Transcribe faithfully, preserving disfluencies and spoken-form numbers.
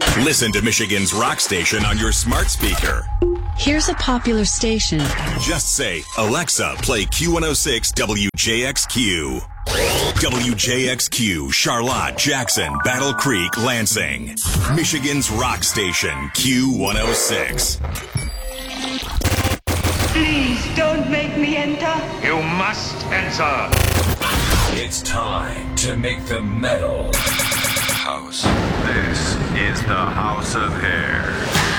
Listen to Michigan's rock station on your smart speaker. Here's a popular station. Just say, Alexa, play Q one oh six W J X Q. W J X Q, Charlotte, Jackson, Battle Creek, Lansing. Michigan's rock station, Q one oh six. Please don't make me enter. You must enter. It's time to make the metal house. This is the House of Hair.